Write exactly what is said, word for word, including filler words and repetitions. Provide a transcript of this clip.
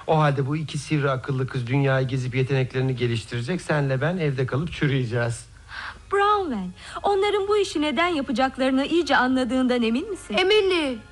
O halde bu iki sivri akıllı kız dünyayı gezip yeteneklerini geliştirecek. Senle ben evde kalıp çürüyeceğiz. Brownwell, onların bu işi neden yapacaklarını iyice anladığından emin misin? Eminim.